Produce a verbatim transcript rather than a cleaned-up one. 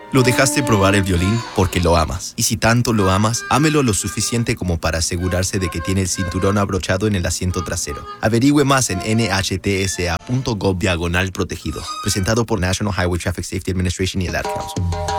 Lo dejaste probar el violín porque lo amas. Y si tanto lo amas, ámelo lo suficiente como para asegurarse de que tiene el cinturón abrochado en el asiento trasero. Averigüe más en N H T S A punto gov diagonal protegido. Presentado por National Highway Traffic Safety Administration y el Ad Council.